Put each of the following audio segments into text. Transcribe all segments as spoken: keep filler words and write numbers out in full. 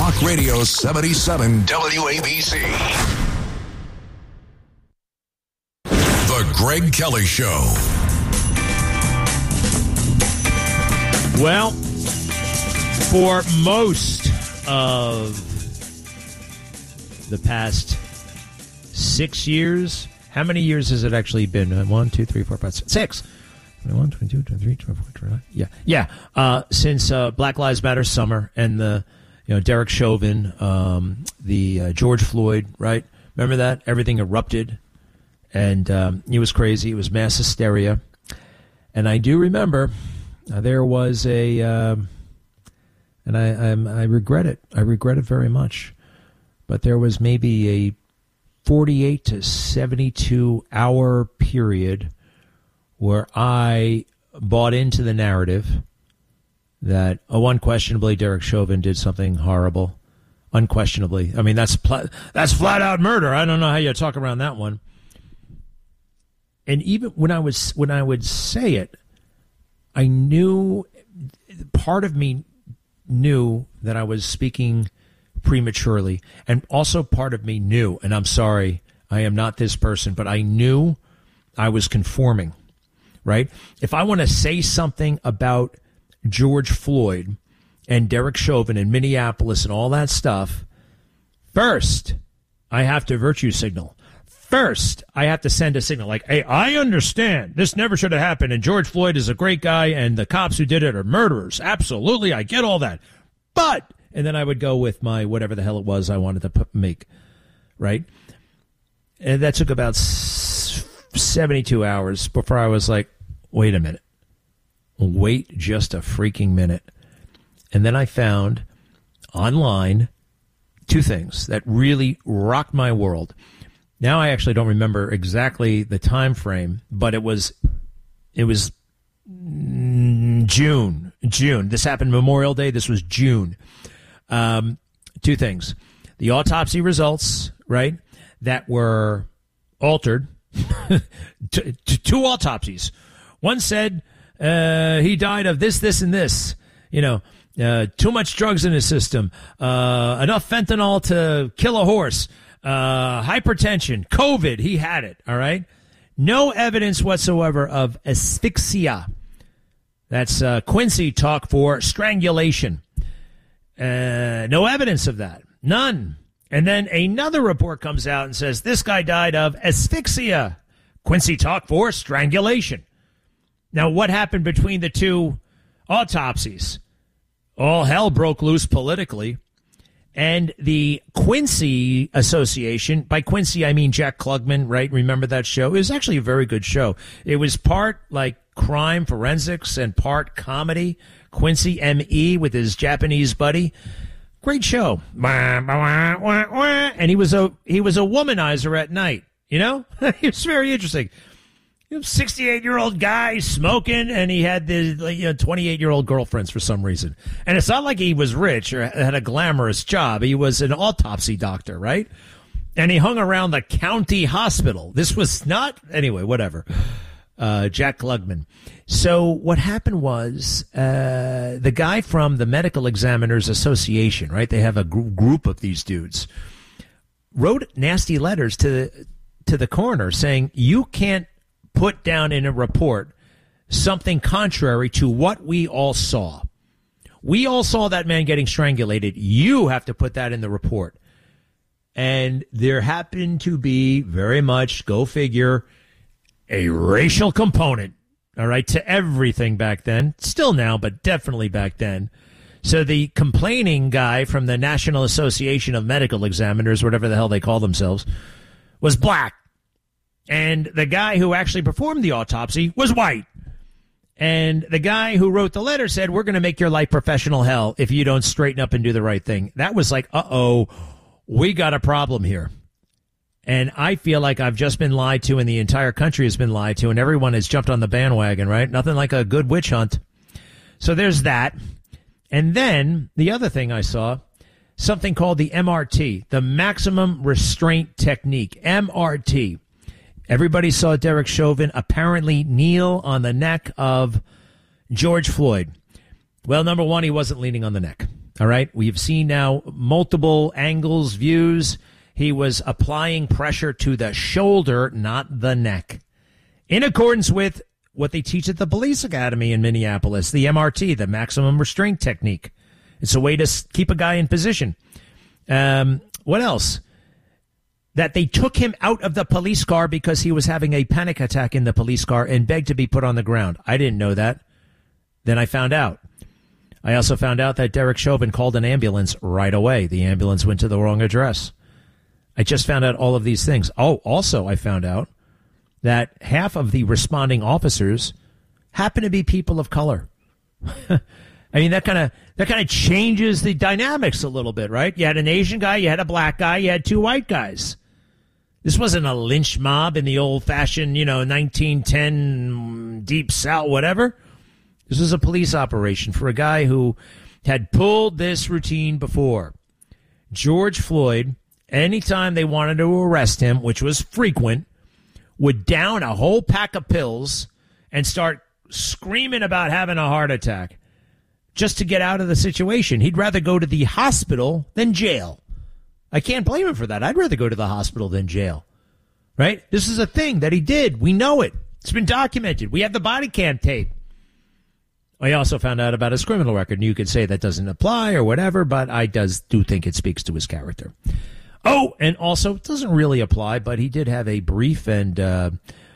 Talk Radio seventy-seven W A B C. The Greg Kelly Show. Well, for most of the past six years, how many years has it actually been? One, two, three, four, five, six. Six. twenty-one, twenty-two, twenty-three, twenty-four, twenty-five. Yeah. Yeah. Uh, since uh, Black Lives Matter summer and the, you know, Derek Chauvin, um, the uh, George Floyd, right? Remember that? Everything erupted. And um, it was crazy. It was mass hysteria. And I do remember uh, there was a, um, and I, I'm, I regret it. I regret it very much. But there was maybe a forty-eight to seventy-two hour period where I bought into the narrative that, oh, unquestionably, Derek Chauvin did something horrible. Unquestionably. I mean, that's pl- that's flat out murder. I don't know how you talk around that one. And even when I was when I would say it, I knew, part of me knew that I was speaking prematurely, and also part of me knew, and I'm sorry, I am not this person, but I knew I was conforming, right? If I want to say something about George Floyd and Derek Chauvin in Minneapolis and all that stuff, first, I have to virtue signal. First, I have to send a signal like, hey, I understand this never should have happened, and George Floyd is a great guy, and the cops who did it are murderers. Absolutely, I get all that. But, and then I would go with my whatever the hell it was I wanted to p- make, right? And that took about seventy-two hours before I was like, wait a minute. Wait just a freaking minute. And then I found online two things that really rocked my world. Now I actually don't remember exactly the time frame, but it was it was June. June. This happened Memorial Day. This was June. Um, two things. The autopsy results, right, that were altered. t- t- two autopsies. One said uh, he died of this, this, and this. You know, uh, too much drugs in his system, uh, enough fentanyl to kill a horse. Uh, hypertension, COVID, he had it, all right? No evidence whatsoever of asphyxia. That's uh, Quincy talk for strangulation. Uh, no evidence of that. None. And then another report comes out and says this guy died of asphyxia. Quincy talk for strangulation. Now, what happened between the two autopsies? All hell broke loose politically. And the Quincy Association, by Quincy I mean Jack Klugman, right? Remember that show? It was actually a very good show. It was part like crime forensics and part comedy. Quincy M E with his Japanese buddy. Great show. And he was a he was a womanizer at night, you know? It was very interesting. sixty-eight-year-old guy smoking, and he had the like, you know, twenty-eight-year-old girlfriends for some reason. And it's not like he was rich or had a glamorous job. He was an autopsy doctor, right? And he hung around the county hospital. This was not, anyway, whatever. Uh, Jack Klugman. So what happened was uh, the guy from the Medical Examiners Association, right? They have a gr- group of these dudes, wrote nasty letters to to the coroner saying, you can't put down in a report something contrary to what we all saw. We all saw that man getting strangulated. You have to put that in the report. And there happened to be very much, go figure, a racial component, all right, to everything back then. Still now, but definitely back then. So the complaining guy from the National Association of Medical Examiners, whatever the hell they call themselves, was black. And the guy who actually performed the autopsy was white. And the guy who wrote the letter said, we're going to make your life professional hell if you don't straighten up and do the right thing. That was like, uh-oh, we got a problem here. And I feel like I've just been lied to and the entire country has been lied to and everyone has jumped on the bandwagon, right? Nothing like a good witch hunt. So there's that. And then the other thing I saw, something called the M R T, the maximum restraint technique, M R T. Everybody saw Derek Chauvin apparently kneel on the neck of George Floyd. Well, number one, he wasn't leaning on the neck. All right. We've seen now multiple angles, views. He was applying pressure to the shoulder, not the neck, in accordance with what they teach at the police academy in Minneapolis, the M R T, the maximum restraint technique. It's a way to keep a guy in position. Um, what else? That they took him out of the police car because he was having a panic attack in the police car and begged to be put on the ground. I didn't know that. Then I found out. I also found out that Derek Chauvin called an ambulance right away. The ambulance went to the wrong address. I just found out all of these things. Oh, also I found out that half of the responding officers happen to be people of color. I mean, that kind of that kind of changes the dynamics a little bit, right? You had an Asian guy, you had a black guy, you had two white guys. This wasn't a lynch mob in the old-fashioned, you know, nineteen ten Deep South, whatever. This was a police operation for a guy who had pulled this routine before. George Floyd, anytime they wanted to arrest him, which was frequent, would down a whole pack of pills and start screaming about having a heart attack just to get out of the situation. He'd rather go to the hospital than jail. I can't blame him for that. I'd rather go to the hospital than jail, right? This is a thing that he did. We know it. It's been documented. We have the body cam tape. I also found out about his criminal record, and you could say that doesn't apply or whatever, but I does do think it speaks to his character. Oh, and also, it doesn't really apply, but he did have a brief and uh,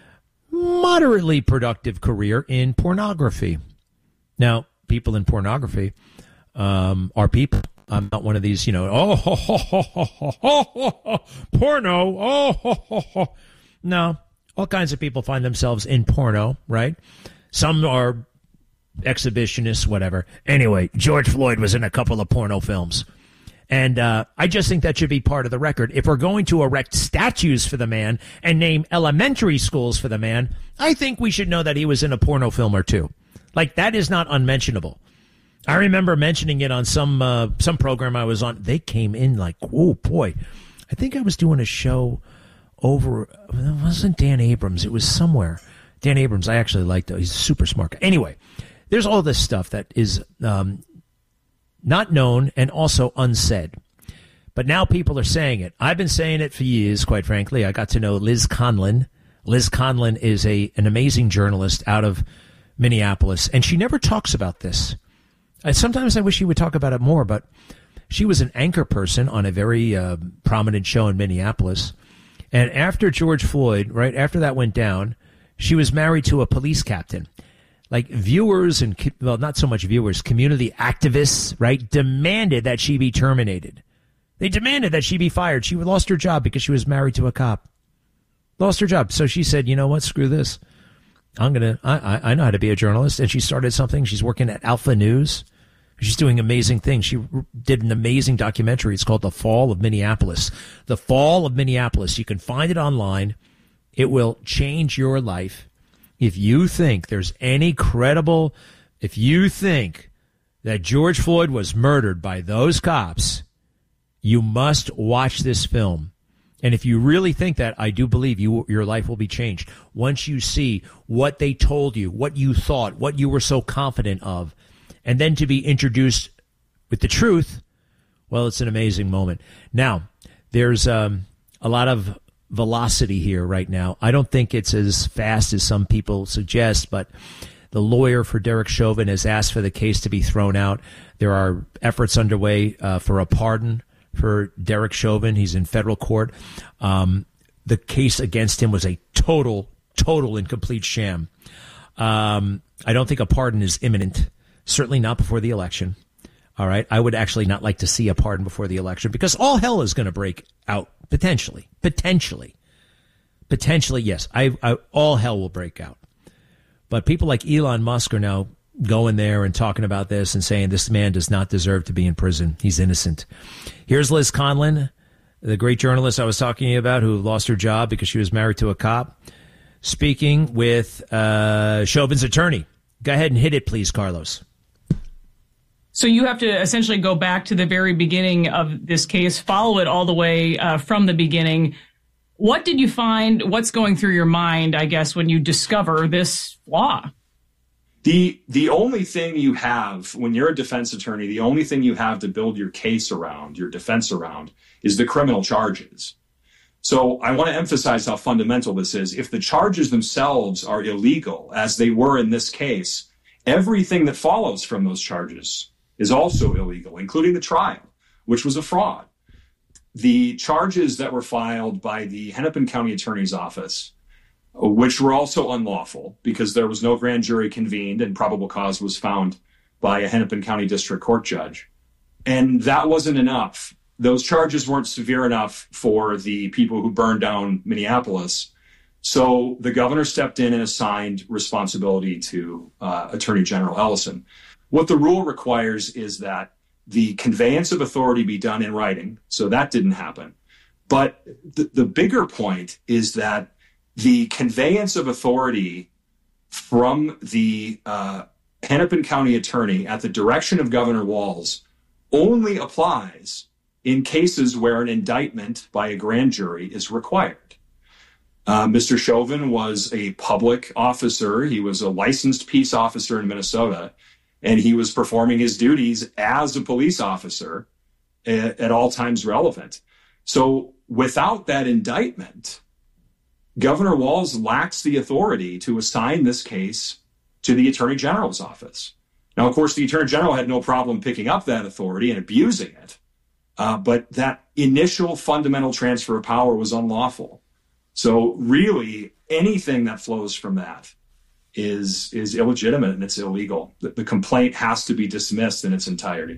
moderately productive career in pornography. Now, people in pornography um, are people. I'm not one of these, you know, oh, ho, ho, ho, ho, ho, ho, ho, porno, oh, ho, ho, ho. No, all kinds of people find themselves in porno, right? Some are exhibitionists, whatever. Anyway, George Floyd was in a couple of porno films. And uh, I just think that should be part of the record. If we're going to erect statues for the man and name elementary schools for the man, I think we should know that he was in a porno film or two. Like, that is not unmentionable. I remember mentioning it on some uh, some program I was on. They came in like, oh, boy. I think I was doing a show over, it wasn't Dan Abrams. It was somewhere. Dan Abrams, I actually liked him. He's a super smart guy. Anyway, there's all this stuff that is um, not known and also unsaid. But now people are saying it. I've been saying it for years, quite frankly. I got to know Liz Conlin. Liz Conlin is a an amazing journalist out of Minneapolis, and she never talks about this. And sometimes I wish she would talk about it more, but she was an anchor person on a very uh, prominent show in Minneapolis. And after George Floyd, right after that went down, she was married to a police captain. Like, viewers and, well, not so much viewers, community activists, right, demanded that she be terminated. They demanded that she be fired. She lost her job because she was married to a cop. Lost her job. So she said, you know what, screw this. I'm going to, I, I know how to be a journalist. And she started something. She's working at Alpha News. She's doing amazing things. She did an amazing documentary. It's called The Fall of Minneapolis. The Fall of Minneapolis. You can find it online. It will change your life. If you think there's any credible, if you think that George Floyd was murdered by those cops, you must watch this film. And if you really think that, I do believe you, your life will be changed. Once you see what they told you, what you thought, what you were so confident of, and then to be introduced with the truth, well, it's an amazing moment. Now, there's um, a lot of velocity here right now. I don't think it's as fast as some people suggest, but the lawyer for Derek Chauvin has asked for the case to be thrown out. There are efforts underway uh, for a pardon for Derek Chauvin. He's in federal court. Um, the case against him was a total, total and complete sham. Um, I don't think a pardon is imminent, certainly not before the election. All right. I would actually not like to see a pardon before the election because all hell is going to break out potentially, potentially, potentially. Yes. I, I, all hell will break out. But people like Elon Musk are now going there and talking about this and saying this man does not deserve to be in prison. He's innocent. Here's Liz Conlin, the great journalist I was talking to you about who lost her job because she was married to a cop, speaking with uh, Chauvin's attorney. Go ahead and hit it, please, Carlos. So you have to essentially go back to the very beginning of this case, follow it all the way uh, from the beginning. What did you find? What's going through your mind, I guess, when you discover this flaw? The the only thing you have when you're a defense attorney, the only thing you have to build your case around, your defense around, is the criminal charges. So I want to emphasize how fundamental this is. If the charges themselves are illegal, as they were in this case, everything that follows from those charges is also illegal, including the trial, which was a fraud. The charges that were filed by the Hennepin County Attorney's Office, which were also unlawful because there was no grand jury convened and probable cause was found by a Hennepin County District Court judge. And that wasn't enough. Those charges weren't severe enough for the people who burned down Minneapolis. So the governor stepped in and assigned responsibility to uh, Attorney General Ellison. What the rule requires is that the conveyance of authority be done in writing. So that didn't happen. But the, the bigger point is that the conveyance of authority from the uh, Hennepin County attorney at the direction of Governor Walz only applies in cases where an indictment by a grand jury is required. Uh, Mister Chauvin was a public officer. He was a licensed peace officer in Minnesota, and he was performing his duties as a police officer at, at all times relevant. So without that indictment, Governor Walz lacks the authority to assign this case to the Attorney General's office. Now, of course, the Attorney General had no problem picking up that authority and abusing it, uh, but that initial fundamental transfer of power was unlawful. So really, anything that flows from that is is illegitimate and it's illegal. The, the complaint has to be dismissed in its entirety.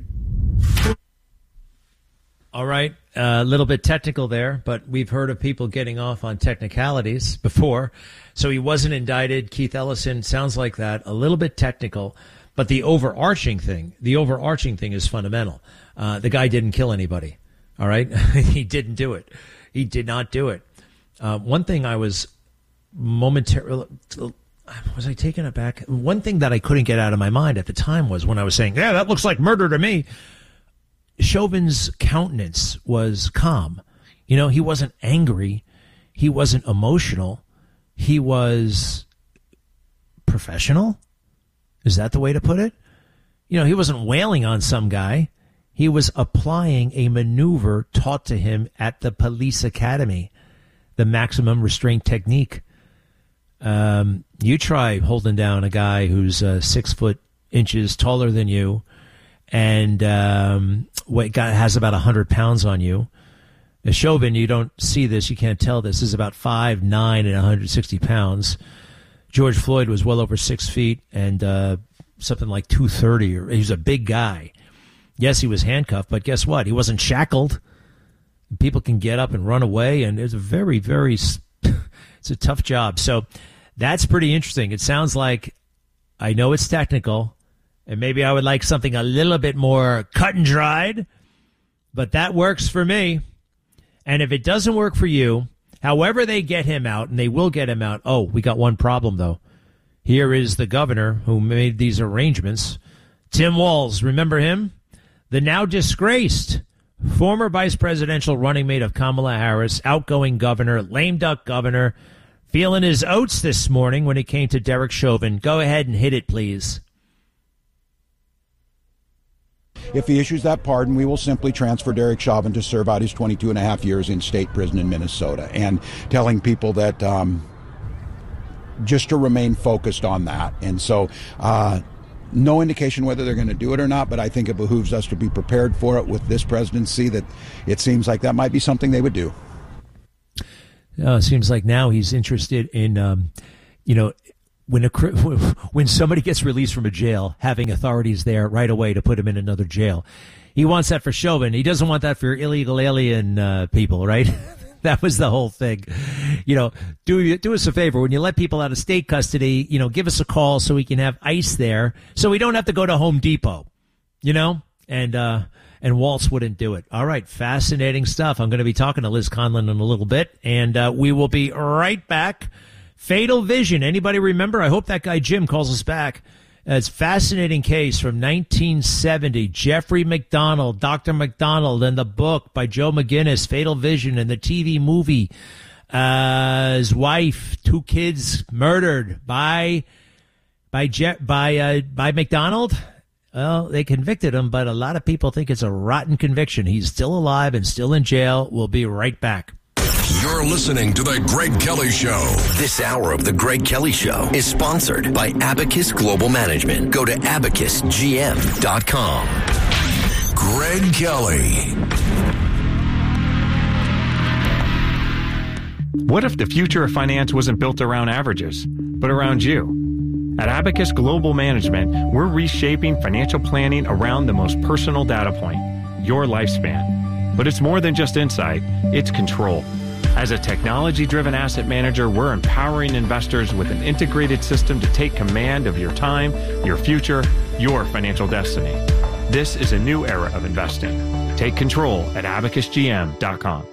All right. A uh, little bit technical there, but we've heard of people getting off on technicalities before. So he wasn't indicted. Keith Ellison sounds like that. A little bit technical, but the overarching thing, the overarching thing is fundamental. Uh, the guy didn't kill anybody. All right. He didn't do it. He did not do it. Uh, one thing I was momentarily, was I taken aback? One thing that I couldn't get out of my mind at the time was when I was saying, yeah, that looks like murder to me. Chauvin's countenance was calm. You know, he wasn't angry. He wasn't emotional. He was professional. Is that the way to put it? You know, he wasn't wailing on some guy. He was applying a maneuver taught to him at the police academy, the maximum restraint technique. Um, you try holding down a guy who's uh, six foot inches taller than you and um, what guy has about one hundred pounds on you. As Chauvin, you don't see this, you can't tell this, is about five nine and one hundred sixty pounds. George Floyd was well over six feet and uh, something like two thirty. Or he was a big guy. Yes, he was handcuffed, but guess what? He wasn't shackled. People can get up and run away, and it's a very, very, it's a tough job. So that's pretty interesting. It sounds like, I know it's technical, and maybe I would like something a little bit more cut and dried, but that works for me. And if it doesn't work for you, however they get him out, and they will get him out, oh, we got one problem, though. Here is the governor who made these arrangements. Tim Walz, remember him? The now disgraced former vice presidential running mate of Kamala Harris, outgoing governor, lame duck governor, feeling his oats this morning when it came to Derek Chauvin. Go ahead and hit it, please. If he issues that pardon, we will simply transfer Derek Chauvin to serve out his twenty-two and a half years in state prison in Minnesota, and telling people that um, just to remain focused on that. And so uh, no indication whether they're going to do it or not, but I think it behooves us to be prepared for it with this presidency, that it seems like that might be something they would do. Uh, it seems like now he's interested in, um, you know, when a when somebody gets released from a jail, having authorities there right away to put him in another jail. He wants that for Chauvin. He doesn't want that for illegal alien uh, people, right? That was the whole thing. You know, do do us a favor. When you let people out of state custody, you know, give us a call so we can have ICE there, so we don't have to go to Home Depot, you know? And uh, and Walz wouldn't do it. All right, fascinating stuff. I'm going to be talking to Liz Conlon in a little bit, and uh, we will be right back. Fatal Vision. Anybody remember? I hope that guy Jim calls us back. It's a fascinating case from nineteen seventy. Jeffrey McDonald, Doctor McDonald, and the book by Joe McGinnis, Fatal Vision, and the T V movie. Uh, his wife, two kids murdered by by Je- by uh, by McDonald. Well, they convicted him, but a lot of people think it's a rotten conviction. He's still alive and still in jail. We'll be right back. You're listening to The Greg Kelly Show. This hour of The Greg Kelly Show is sponsored by Abacus Global Management. Go to abacus g m dot com. Greg Kelly. What if the future of finance wasn't built around averages, but around you? At Abacus Global Management, we're reshaping financial planning around the most personal data point, your lifespan. But it's more than just insight, it's control. As a technology-driven asset manager, we're empowering investors with an integrated system to take command of your time, your future, your financial destiny. This is a new era of investing. Take control at abacus g m dot com.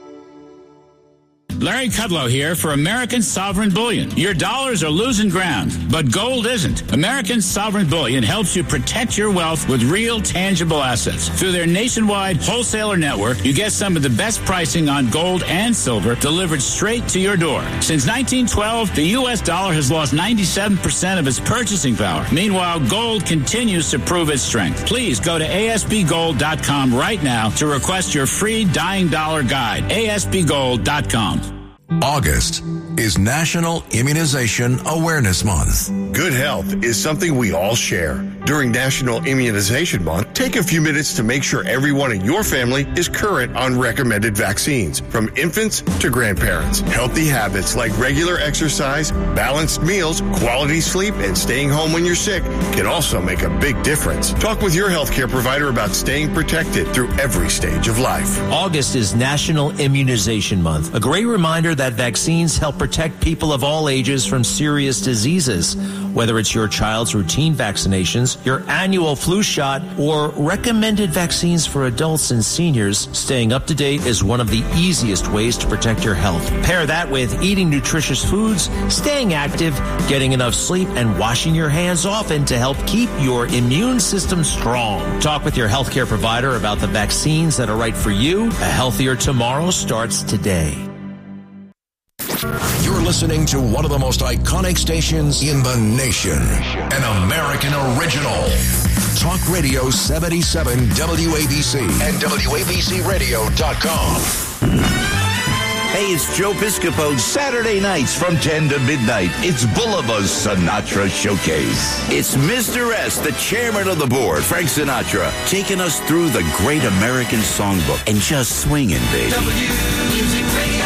Larry Kudlow here for American Sovereign Bullion. Your dollars are losing ground, but gold isn't. American Sovereign Bullion helps you protect your wealth with real, tangible assets. Through their nationwide wholesaler network, you get some of the best pricing on gold and silver delivered straight to your door. Since nineteen twelve, the U S dollar has lost ninety-seven percent of its purchasing power. Meanwhile, gold continues to prove its strength. Please go to a s b gold dot com right now to request your free Dying Dollar Guide. a s b gold dot com. August is National Immunization Awareness Month. Good health is something we all share. During National Immunization Month, take a few minutes to make sure everyone in your family is current on recommended vaccines, from infants to grandparents. Healthy habits like regular exercise, balanced meals, quality sleep, and staying home when you're sick can also make a big difference. Talk with your healthcare provider about staying protected through every stage of life. August is National Immunization Month, a great reminder that vaccines help protect people of all ages from serious diseases. Whether it's your child's routine vaccinations, your annual flu shot, or recommended vaccines for adults and seniors, staying up to date is one of the easiest ways to protect your health. Pair that with eating nutritious foods, staying active, getting enough sleep, and washing your hands often to help keep your immune system strong. Talk with your healthcare provider about the vaccines that are right for you. A healthier tomorrow starts today. You're listening to one of the most iconic stations in the nation. An American original. Talk Radio seventy-seven W A B C and W A B C radio dot com. Hey, it's Joe Piscopo. Saturday nights from ten to midnight, it's Boulevar's Sinatra Showcase. It's Mister S, the chairman of the board, Frank Sinatra, taking us through the great American songbook and just swinging, baby. W Music Radio.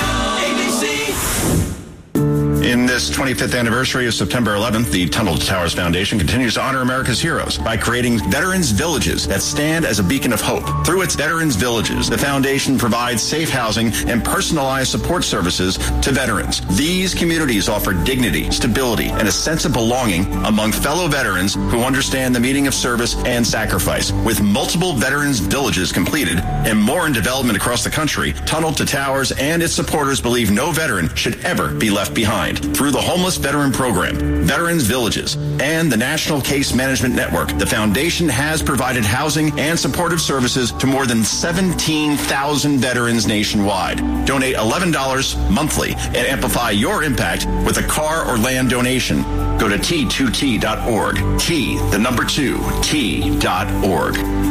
In this twenty-fifth anniversary of September eleventh, the Tunnel to Towers Foundation continues to honor America's heroes by creating Veterans Villages that stand as a beacon of hope. Through its Veterans Villages, the foundation provides safe housing and personalized support services to veterans. These communities offer dignity, stability, and a sense of belonging among fellow veterans who understand the meaning of service and sacrifice. With multiple Veterans Villages completed and more in development across the country, Tunnel to Towers and its supporters believe no veteran should ever be left behind. Through the Homeless Veteran Program, Veterans Villages, and the National Case Management Network, the foundation has provided housing and supportive services to more than seventeen thousand veterans nationwide. Donate eleven dollars monthly and amplify your impact with a car or land donation. Go to T two T dot org. T, the number two, T dot org.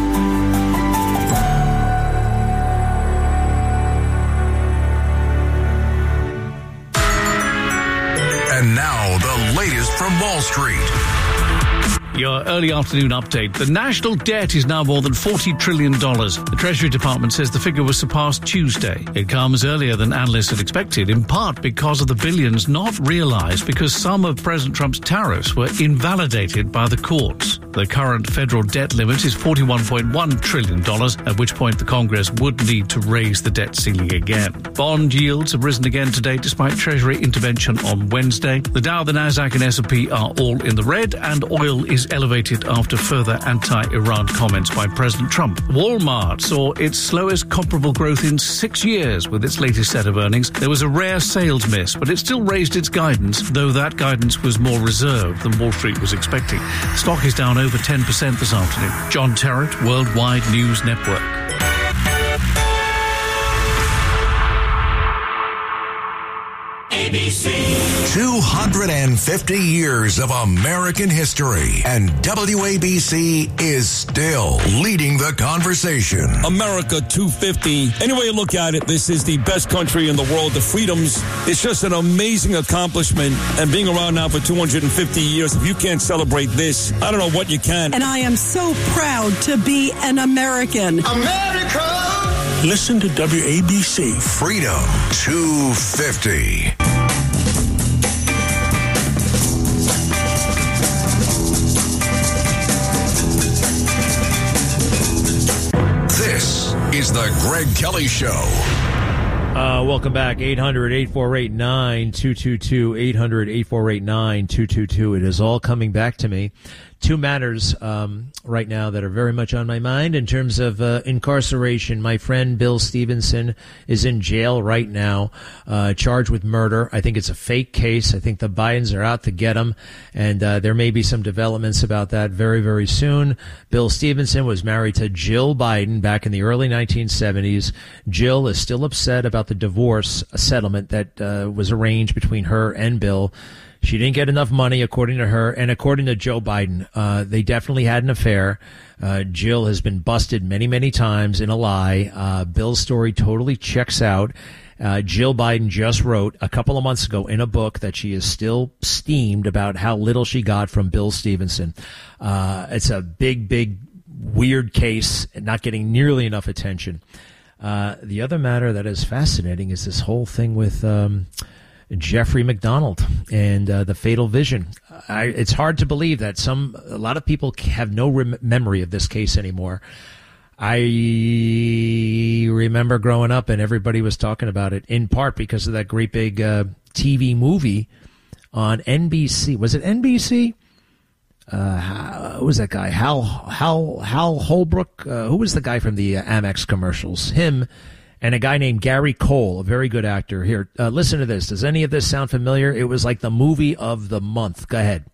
And now, the latest from Wall Street. Your early afternoon update. The national debt is now more than forty trillion dollars. The Treasury Department says the figure was surpassed Tuesday. It comes earlier than analysts had expected, in part because of the billions not realized because some of President Trump's tariffs were invalidated by the courts. The current federal debt limit is forty-one point one trillion dollars, at which point the Congress would need to raise the debt ceiling again. Bond yields have risen again today despite Treasury intervention on Wednesday. The Dow, the Nasdaq and S and P are all in the red, and oil is elevated after further anti-Iran comments by President Trump. Walmart saw its slowest comparable growth in six years with its latest set of earnings. There was a rare sales miss, but it still raised its guidance, though that guidance was more reserved than Wall Street was expecting. Stock is down over ten percent this afternoon. John Terrett, Worldwide News Network. A A B C. two hundred fifty years of American history, and W A B C is still leading the conversation. America two fifty. Any way you look at it, this is the best country in the world. The freedoms, it's just an amazing accomplishment. And being around now for two hundred fifty years, if you can't celebrate this, I don't know what you can. And I am so proud to be an American. America! Listen to W A B C. Freedom two fifty. This is the Greg Kelly Show. Uh, welcome back. eight hundred, eight four eight, nine two two two. eight hundred, eight four eight, nine two two two. It is all coming back to me. Two matters um, right now that are very much on my mind in terms of uh, incarceration. My friend Bill Stevenson is in jail right now, uh, charged with murder. I think it's a fake case. I think the Bidens are out to get him, and uh, there may be some developments about that very, very soon. Bill Stevenson was married to Jill Biden back in the early nineteen seventies. Jill is still upset about the divorce settlement that uh, was arranged between her and Bill. She didn't get enough money, according to her, and according to Joe Biden. Uh, they definitely had an affair. Uh, Jill has been busted many, many times in a lie. Uh, Bill's story totally checks out. Uh, Jill Biden just wrote a couple of months ago in a book that she is still steamed about how little she got from Bill Stevenson. Uh, it's a big, big, weird case and not getting nearly enough attention. Uh, the other matter that is fascinating is this whole thing with um, Jeffrey McDonald and uh, the fatal vision. I, it's hard to believe that some a lot of people have no rem- memory of this case anymore. I remember growing up and everybody was talking about it, in part because of that great big uh, T V movie on N B C. Was it N B C? Uh, how, who was that guy? Hal Hal Hal Holbrook. Uh, who was the guy from the uh, Amex commercials? Him. And a guy named Gary Cole, a very good actor. Here, uh, listen to this. Does any of this sound familiar? It was like the movie of the month. Go ahead.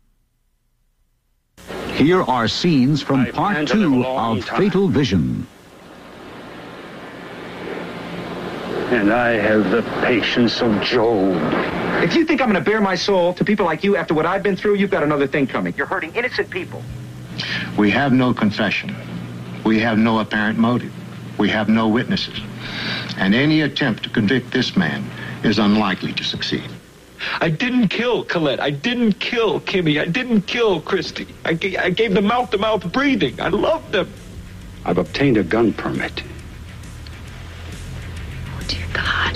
Here are scenes from part two of Fatal Vision. And I have the patience of Job. If you think I'm going to bare my soul to people like you after what I've been through, you've got another thing coming. You're hurting innocent people. We have no confession. We have no apparent motive. We have no witnesses. And any attempt to convict this man is unlikely to succeed. I didn't kill Colette. I didn't kill Kimmy. I didn't kill Christy. I, g- I gave them mouth-to-mouth breathing. I loved them. I've obtained a gun permit. Oh, dear God.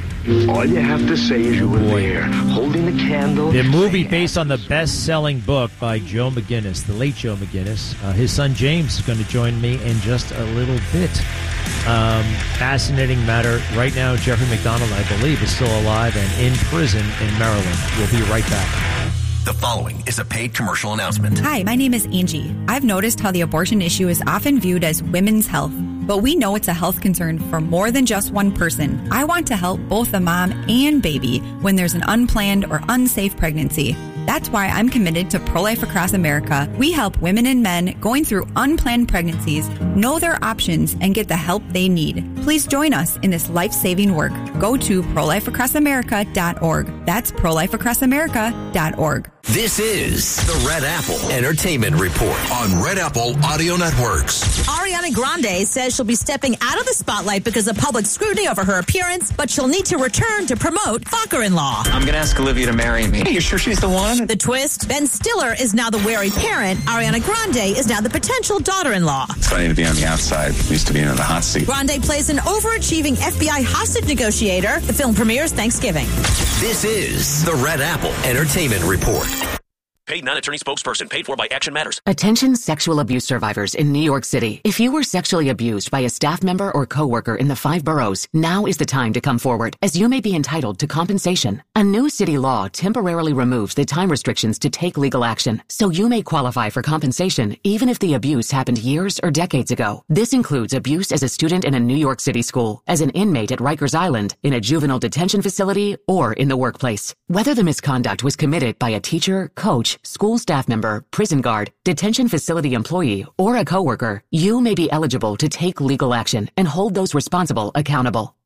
All you have to say is you were there, holding the candle. The movie based on the best-selling book by Joe McGinnis, the late Joe McGinnis. Uh, his son James is going to join me in just a little bit. Um, fascinating matter. Right now, Jeffrey McDonald, I believe, is still alive and in prison in Maryland. We'll be right back. The following is a paid commercial announcement. Hi, my name is Angie. I've noticed how the abortion issue is often viewed as women's health, but we know it's a health concern for more than just one person. I want to help both the mom and baby when there's an unplanned or unsafe pregnancy. That's why I'm committed to Pro-Life Across America. We help women and men going through unplanned pregnancies know their options and get the help they need. Please join us in this life-saving work. Go to pro life across america dot org. That's pro life across america dot org. This is the Red Apple Entertainment Report on Red Apple Audio Networks. Ariana Grande says she'll be stepping out of the spotlight because of public scrutiny over her appearance, but she'll need to return to promote Fucker-in-Law. I'm going to ask Olivia to marry me. Are you sure she's the one? The twist, Ben Stiller is now the wary parent. Ariana Grande is now the potential daughter-in-law. It's funny to be on the outside. Used to be in the hot seat. Grande plays an overachieving F B I hostage negotiator. The film premieres Thanksgiving. This is the Red Apple Entertainment Report. Paid non-attorney spokesperson paid for by Action Matters. Attention sexual abuse survivors in New York City. If you were sexually abused by a staff member or coworker in the five boroughs, now is the time to come forward, as you may be entitled to compensation. A new city law temporarily removes the time restrictions to take legal action, so you may qualify for compensation even if the abuse happened years or decades ago. This includes abuse as a student in a New York City school, as an inmate at Rikers Island, in a juvenile detention facility, or in the workplace. Whether the misconduct was committed by a teacher, coach, school staff member, prison guard, detention facility employee, or a coworker, you may be eligible to take legal action and hold those responsible accountable.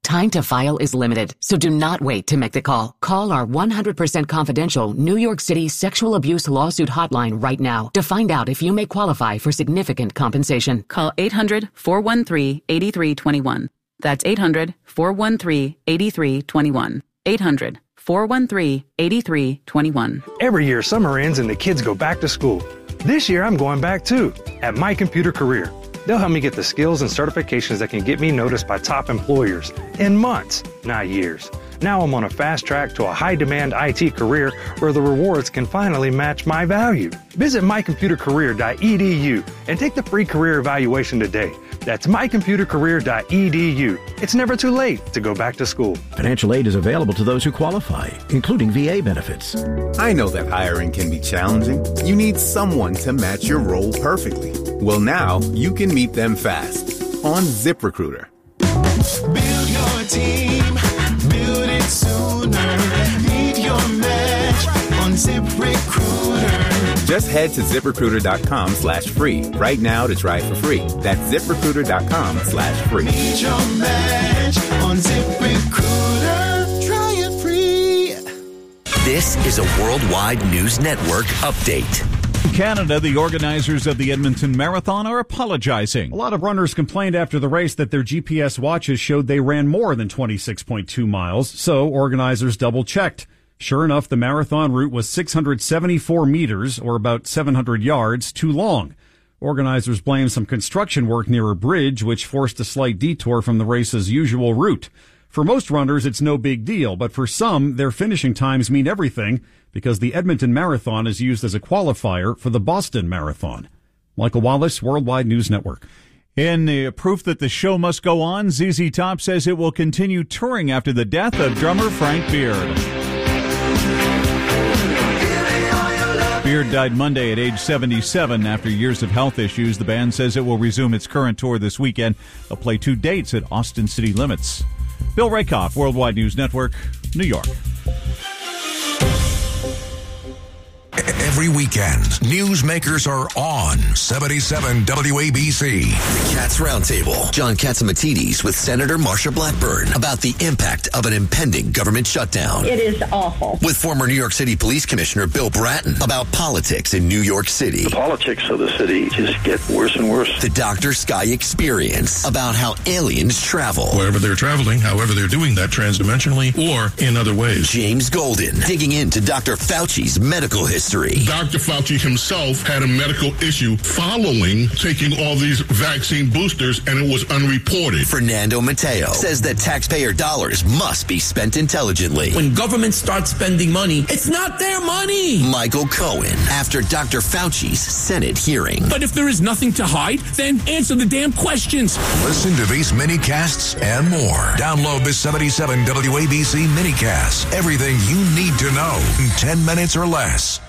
Time to file is limited, so do not wait to make the call. Call our one hundred percent confidential New York City sexual abuse lawsuit hotline right now to find out if you may qualify for significant compensation. Call eight hundred, four one three, eight three two one. That's eight hundred, four one three, eight three two one. eight hundred, four one three, eight three two one. Every year, summer ends and the kids go back to school. This year, I'm going back too, at My Computer Career. They'll help me get the skills and certifications that can get me noticed by top employers in months, not years. Now I'm on a fast track to a high-demand I T career where the rewards can finally match my value. Visit my computer career dot e d u and take the free career evaluation today. That's my computer career dot e d u. It's never too late to go back to school. Financial aid is available to those who qualify, including V A benefits. I know that hiring can be challenging. You need someone to match your role perfectly. Well, now you can meet them fast on ZipRecruiter. Build your team, build it sooner. Meet your match on ZipRecruiter. Just head to ZipRecruiter.com slash free right now to try it for free. That's ZipRecruiter.com slash free. Meet your match on ZipRecruiter. Try it free. This is a Worldwide News Network update. In Canada, the organizers of the Edmonton Marathon are apologizing. A lot of runners complained after the race that their G P S watches showed they ran more than twenty-six point two miles, so organizers double-checked. Sure enough, the marathon route was six hundred seventy-four meters, or about seven hundred yards, too long. Organizers blame some construction work near a bridge, which forced a slight detour from the race's usual route. For most runners, it's no big deal, but for some, their finishing times mean everything because the Edmonton Marathon is used as a qualifier for the Boston Marathon. Michael Wallace, Worldwide News Network. In uh, proof that the show must go on, Z Z Top says it will continue touring after the death of drummer Frank Beard. Beard died Monday at age seventy-seven after years of health issues. The band says it will resume its current tour this weekend. They'll play two dates at Austin City Limits. Bill Rakoff, Worldwide News Network, New York. Every weekend, newsmakers are on seventy-seven W A B C. The Cats Roundtable. John Catsimatidis with Senator Marsha Blackburn about the impact of an impending government shutdown. It is awful. With former New York City Police Commissioner Bill Bratton about politics in New York City. The politics of the city just get worse and worse. The Doctor Sky Experience about how aliens travel. Wherever they're traveling, however they're doing that transdimensionally or in other ways. James Golden digging into Doctor Fauci's medical history. Doctor Fauci himself had a medical issue following taking all these vaccine boosters, and it was unreported. Fernando Mateo says that taxpayer dollars must be spent intelligently. When government starts spending money, it's not their money. Michael Cohen after Doctor Fauci's Senate hearing. But if there is nothing to hide, then answer the damn questions. Listen to these mini-casts and more. Download the seventy-seven W A B C mini-cast. Everything you need to know in ten minutes or less.